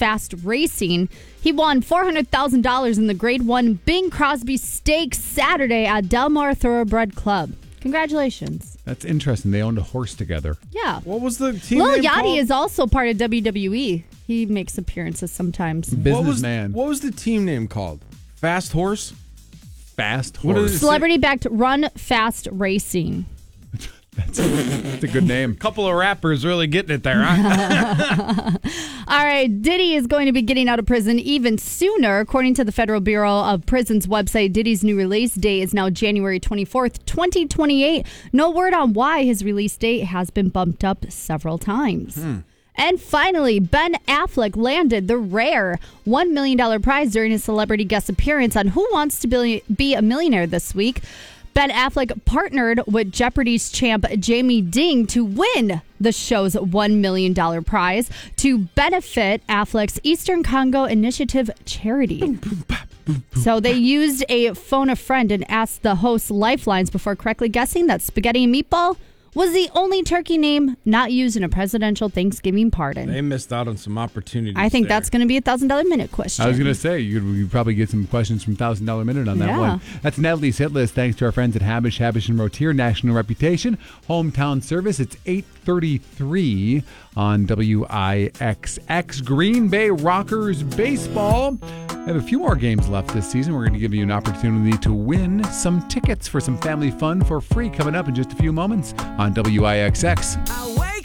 Fast Racing. He won $400,000 in the Grade 1 Bing Crosby Stakes Saturday at Del Mar Thoroughbred Club. Congratulations. That's interesting. They owned a horse together. Yeah. What was the team Lil name Yachty called? is also part of WWE. He makes appearances sometimes. Businessman. What was the team name called? Fast Horse? Fast What is horse. it? Celebrity-backed Run Fast Racing. That's a good name. Couple of rappers really getting it there, huh? All right, Diddy is going to be getting out of prison even sooner. According to the Federal Bureau of Prisons website, Diddy's new release date is now January 24th, 2028. No word on why his release date has been bumped up several times. And finally, Ben Affleck landed the rare $1 million prize during his celebrity guest appearance on Who Wants to Be a Millionaire this week. Ben Affleck partnered with Jeopardy's champ Jamie Ding to win the show's $1 million prize to benefit Affleck's Eastern Congo Initiative charity. So they used a phone a friend and asked the host lifelines before correctly guessing that spaghetti and meatball was the only turkey name not used in a presidential Thanksgiving pardon. They missed out on some opportunities. I think there. that's going to be a $1,000 minute question. I was going to say, you probably get some questions from $1,000 Minute on that Yeah. one. That's Natalie's Hit List. Thanks to our friends at Habish, and Rotier, national reputation, hometown service. It's 8:33 on WIXX. Green Bay Rockers baseball. We have a few more games left this season. We're going to give you an opportunity to win some tickets for some family fun for free coming up in just a few moments on WIXX.